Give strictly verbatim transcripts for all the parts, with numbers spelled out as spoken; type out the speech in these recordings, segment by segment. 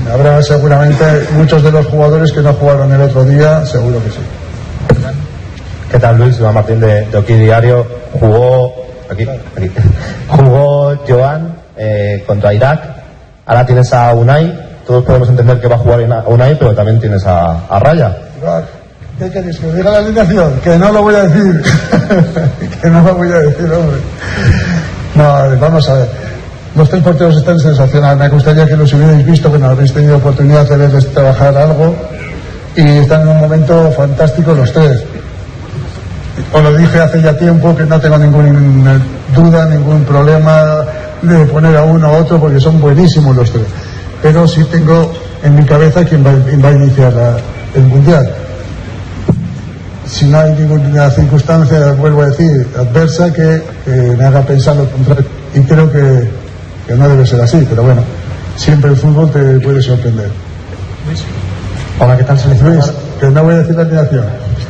Habrá seguramente muchos de los jugadores que no jugaron el otro día, seguro que sí. ¿Qué tal, Luis? Iván Martín de, de Oki Diario. Jugó aquí, aquí. Jugó Joan eh, contra Irak. Ahora tienes a Unai. Todos podemos entender que va a jugar a Unai, pero también tienes a, a Raya. ¿Qué queréis? ¿Que diga la alineación? Que no lo voy a decir. Que no lo voy a decir, hombre. No, vamos a ver. Los tres porteros están sensacionales. Me gustaría que los hubierais visto, que no habéis tenido oportunidad de verles trabajar algo. Y están en un momento fantástico los tres. Os lo dije hace ya tiempo que no tengo ninguna duda, ningún problema de poner a uno a otro, porque son buenísimos los tres. Pero sí tengo en mi cabeza quién va, quién va a iniciar la, el Mundial. Si no hay ninguna circunstancia, vuelvo a decir, adversa que eh, me haga pensar lo contrario. Y creo que, que no debe ser así, pero bueno, siempre el fútbol te puede sorprender. Hola, ¿qué tal, selección? Luis, que no voy a decir la alineación.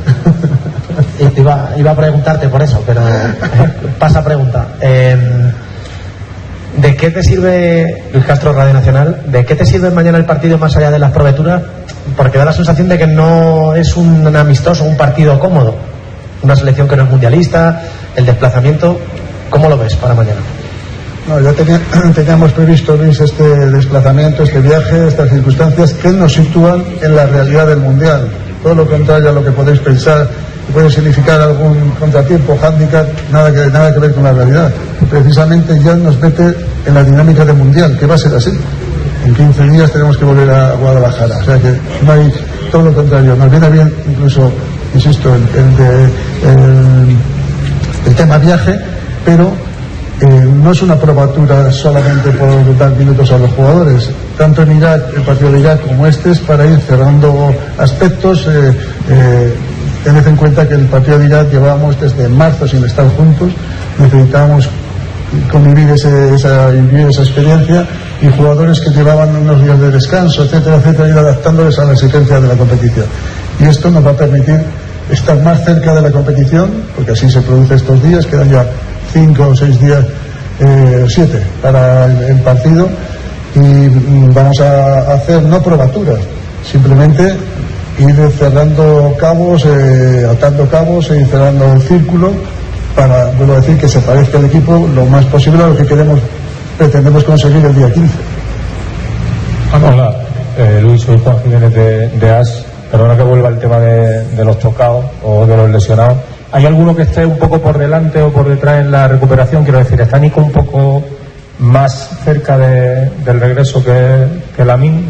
Iba, iba a preguntarte por eso, pero pasa a pregunta. Eh, ¿De qué te sirve, Luis Castro, Radio Nacional, de qué te sirve mañana el partido más allá de las probeturas? Porque da la sensación de que no es un amistoso, un partido cómodo. Una selección que no es mundialista, el desplazamiento. ¿Cómo lo ves para mañana? No, ya tenía, teníamos previsto, Luis, este desplazamiento, este viaje, estas circunstancias que nos sitúan en la realidad del Mundial. Todo lo contrario a lo que podéis pensar, que puede significar algún contratiempo, hándicap, nada que, nada que ver con la realidad. Precisamente ya nos mete en la dinámica del Mundial, que va a ser así. En quince días tenemos que volver a Guadalajara. O sea que no hay, todo lo contrario, nos viene bien incluso, insisto, el, el, de, el, el tema viaje, pero eh, no es una probatura solamente por dar minutos a los jugadores. Tanto en Irak, el partido de Irak, como este, es para ir cerrando aspectos. Eh, eh, tened en cuenta que el partido de Irak llevábamos desde marzo sin estar juntos, necesitábamos convivir ese, esa, vivir esa experiencia, y jugadores que llevaban unos días de descanso, etcétera, etcétera, ir adaptándoles a la exigencia de la competición. Y esto nos va a permitir estar más cerca de la competición, porque así se produce estos días, quedan ya cinco o seis días, eh, siete para el, el partido, y mm, vamos a hacer no probaturas, simplemente ir cerrando cabos, eh, atando cabos e ir cerrando el círculo para, vuelvo a decir, que se parezca el equipo lo más posible a lo que queremos, pretendemos conseguir el día quince. Hola, eh, Luis, soy Juan Jiménez de, de A S. Perdona que vuelva al tema de, de los tocados o de los lesionados. ¿Hay alguno que esté un poco por delante o por detrás en la recuperación? Quiero decir, ¿está Nico un poco más cerca de, del regreso que, que Lamine?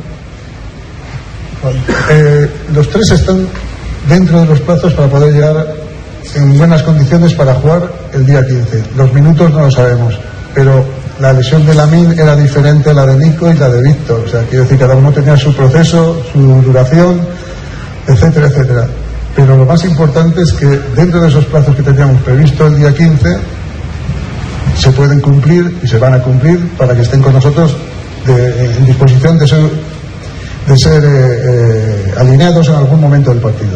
Eh, los tres están dentro de los plazos para poder llegar en buenas condiciones para jugar el día quince. Los minutos no lo sabemos, pero la lesión de Lamine era diferente a la de Nico y la de Víctor. O sea, quiero decir, cada uno tenía su proceso, su duración, etcétera, etcétera. Pero lo más importante es que dentro de esos plazos que teníamos previsto el día quince se pueden cumplir y se van a cumplir para que estén con nosotros de, en disposición de ser, de ser eh, eh, alineados en algún momento del partido.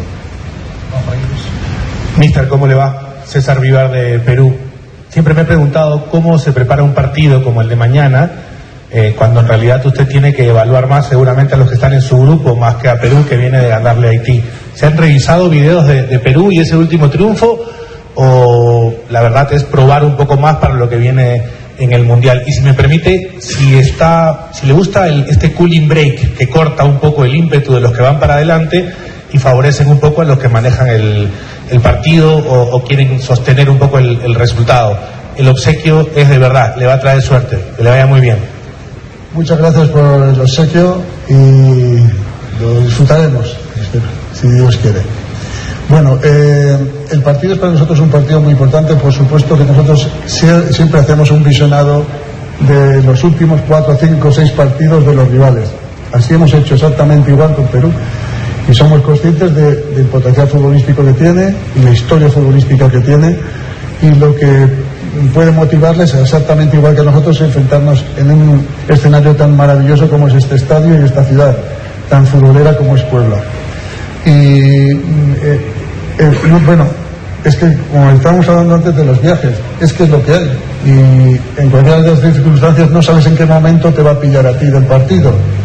Mister, ¿cómo le va? César Vivar de Perú. Siempre me he preguntado cómo se prepara un partido como el de mañana, eh, cuando en realidad usted tiene que evaluar más seguramente a los que están en su grupo, más que a Perú, que viene de ganarle a Haití. ¿Se han revisado videos de, de Perú y ese último triunfo? ¿O la verdad es probar un poco más para lo que viene en el Mundial? Y si me permite, si está, si le gusta el, este cooling break que corta un poco el ímpetu de los que van para adelante y favorecen un poco a los que manejan el, el partido o, o quieren sostener un poco el, el resultado. El obsequio es de verdad, le va a traer suerte, que le vaya muy bien. Muchas gracias por el obsequio y lo disfrutaremos, si Dios quiere. Bueno, eh, el partido es para nosotros un partido muy importante. Por supuesto que nosotros siempre hacemos un visionado de los últimos cuatro, cinco, seis partidos de los rivales. Así hemos hecho exactamente igual con Perú. Y somos conscientes de, del potencial futbolístico que tiene y la historia futbolística que tiene, y lo que puede motivarles exactamente igual que nosotros enfrentarnos en un escenario tan maravilloso como es este estadio y esta ciudad tan futbolera como es Puebla. Y eh, eh, no, bueno, es que como estábamos hablando antes de los viajes, es que es lo que hay, y en cualquiera de las circunstancias no sabes en qué momento te va a pillar a ti del partido.